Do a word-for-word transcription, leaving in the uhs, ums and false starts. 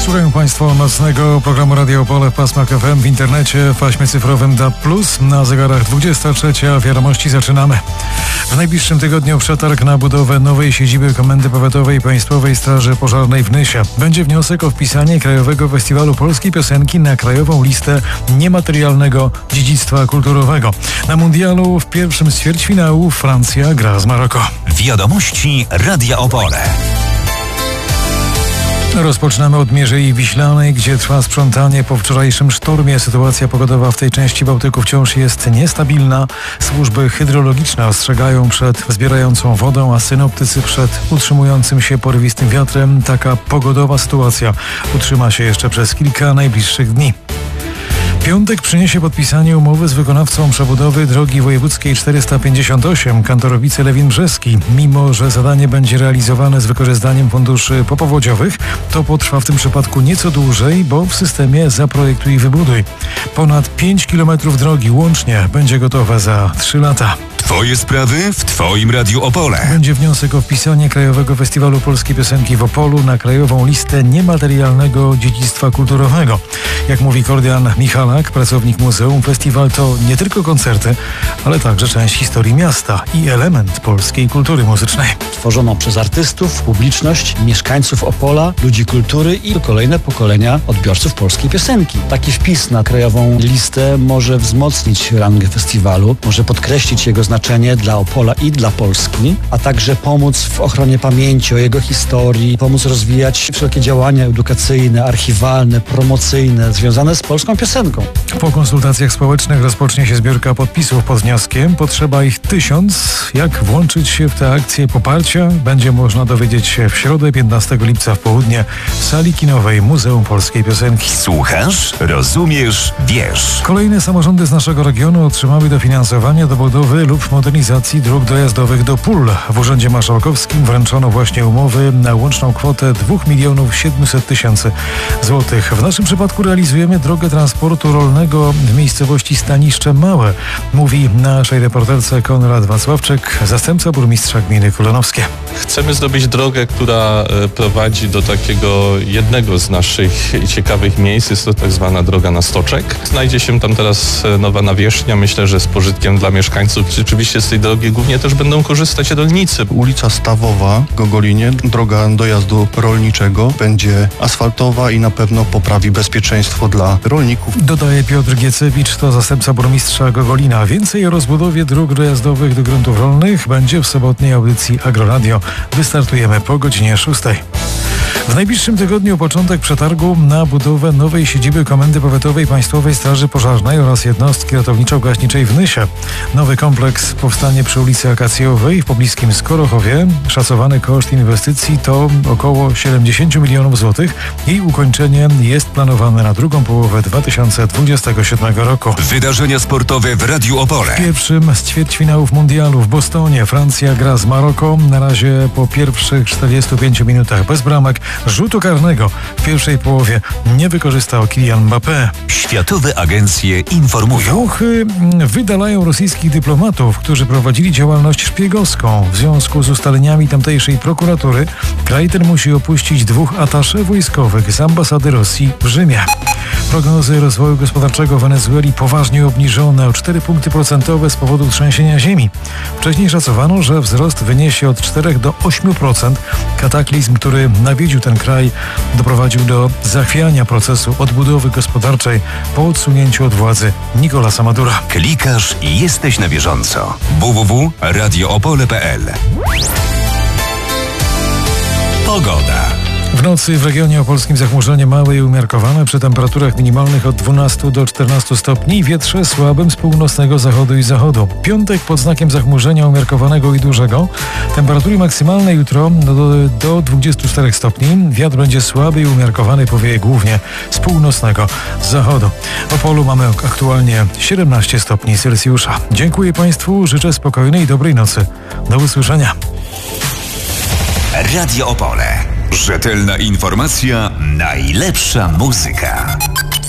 Słuchają Państwo nocnego programu Radio Opole w pasmach F M, w internecie, w paśmie cyfrowym D A B plus. Na zegarach dwudziesta trzecia. Wiadomości zaczynamy. W najbliższym tygodniu przetarg na budowę nowej siedziby Komendy Powiatowej Państwowej Straży Pożarnej w Nysie. Będzie wniosek o wpisanie Krajowego Festiwalu Polskiej Piosenki na krajową listę niematerialnego dziedzictwa kulturowego. Na mundialu w pierwszym z ćwierćfinału Francja gra z Maroko. Wiadomości Radia Opole. Rozpoczynamy od Mierzei Wiślanej, gdzie trwa sprzątanie po wczorajszym sztormie. Sytuacja pogodowa w tej części Bałtyku wciąż jest niestabilna. Służby hydrologiczne ostrzegają przed zbierającą wodą, a synoptycy przed utrzymującym się porywistym wiatrem. Taka pogodowa sytuacja utrzyma się jeszcze przez kilka najbliższych dni. Piątek przyniesie podpisanie umowy z wykonawcą przebudowy drogi wojewódzkiej czterysta pięćdziesiąt osiem Kantorowice-Lewin Brzeski. Mimo że zadanie będzie realizowane z wykorzystaniem funduszy popowodziowych, to potrwa w tym przypadku nieco dłużej, bo w systemie Zaprojektuj i Wybuduj. Ponad pięć kilometrów drogi łącznie będzie gotowe za trzy lata. Twoje sprawy w Twoim Radiu Opole. Będzie wniosek o wpisanie Krajowego Festiwalu Polskiej Piosenki w Opolu na krajową listę niematerialnego dziedzictwa kulturowego. Jak mówi Kordian Michalak, pracownik muzeum, festiwal to nie tylko koncerty, ale także część historii miasta i element polskiej kultury muzycznej. Tworzoną przez artystów, publiczność, mieszkańców Opola, ludzi kultury i kolejne pokolenia odbiorców polskiej piosenki. Taki wpis na krajową listę może wzmocnić rangę festiwalu, może podkreślić jego znaczenie dla Opola i dla Polski, a także pomóc w ochronie pamięci o jego historii, pomóc rozwijać wszelkie działania edukacyjne, archiwalne, promocyjne, związane z polską piosenką. Po konsultacjach społecznych rozpocznie się zbiórka podpisów pod wnioskiem. Potrzeba ich tysiąc. Jak włączyć się w tę akcję poparcia, będzie można dowiedzieć się w środę piętnastego lipca w południe w sali kinowej Muzeum Polskiej Piosenki. Słuchasz, rozumiesz, wiesz. Kolejne samorządy z naszego regionu otrzymały dofinansowanie do budowy lub modernizacji dróg dojazdowych do pól. W Urzędzie Marszałkowskim wręczono właśnie umowy na łączną kwotę dwa miliony siedemset tysięcy złotych. W naszym przypadku realizujemy drogę transportu rolnego w miejscowości Staniszcze Małe, mówi naszej reporterce Konrad Wacławczyk, zastępca burmistrza gminy Kulenowskie. Chcemy zrobić drogę, która prowadzi do takiego jednego z naszych ciekawych miejsc. Jest to tak zwana droga na Stoczek. Znajdzie się tam teraz nowa nawierzchnia. Myślę, że z pożytkiem dla mieszkańców. Rzeczywiście z tej drogi głównie też będą korzystać rolnicy. Ulica Stawowa w Gogolinie, droga dojazdu rolniczego, będzie asfaltowa i na pewno poprawi bezpieczeństwo dla rolników. Dodaje Piotr Giecewicz, to zastępca burmistrza Gogolina. Więcej o rozbudowie dróg dojazdowych do gruntów rolnych będzie w sobotniej audycji Agroradio. Wystartujemy po godzinie szóstej. W najbliższym tygodniu początek przetargu na budowę nowej siedziby Komendy Powiatowej Państwowej Straży Pożarnej oraz jednostki ratowniczo-gaśniczej w Nysie. Nowy kompleks powstanie przy ulicy Akacjowej w pobliskim Skorochowie. Szacowany koszt inwestycji to około siedemdziesiąt milionów złotych. Jej ukończenie jest planowane na drugą połowę dwa tysiące dwudziestego siódmego roku. Wydarzenia sportowe w Radiu Opole. W pierwszym z ćwierćfinałów mundialu w Bostonie Francja gra z Maroko. Na razie po pierwszych czterdziestu pięciu minutach bez bramek. Rzutu karnego w pierwszej połowie nie wykorzystał Kylian Mbappé. Światowe agencje informują. Włochy wydalają rosyjskich dyplomatów, którzy prowadzili działalność szpiegowską. W związku z ustaleniami tamtejszej prokuratury kraj ten musi opuścić dwóch atasze wojskowych z ambasady Rosji w Rzymie. Prognozy rozwoju gospodarczego Wenezueli poważnie obniżone o cztery punkty procentowe z powodu trzęsienia ziemi. Wcześniej szacowano, że wzrost wyniesie od czterech do ośmiu procent. Kataklizm, który nawiedził ten kraj, doprowadził do zachwiania procesu odbudowy gospodarczej po odsunięciu od władzy Nicolasa Madura. Klikasz i jesteś na bieżąco. w w w kropka radio opole kropka p l. Pogoda. W nocy w regionie opolskim zachmurzenie małe i umiarkowane przy temperaturach minimalnych od dwunastu do czternastu stopni i wietrze słabym z północnego zachodu i zachodu. Piątek pod znakiem zachmurzenia umiarkowanego i dużego. Temperatury maksymalne jutro do, do dwudziestu czterech stopni. Wiatr będzie słaby i umiarkowany, powieje głównie z północnego zachodu. W Opolu mamy aktualnie siedemnaście stopni Celsjusza. Dziękuję Państwu, życzę spokojnej i dobrej nocy. Do usłyszenia. Radio Opole. Rzetelna informacja, najlepsza muzyka.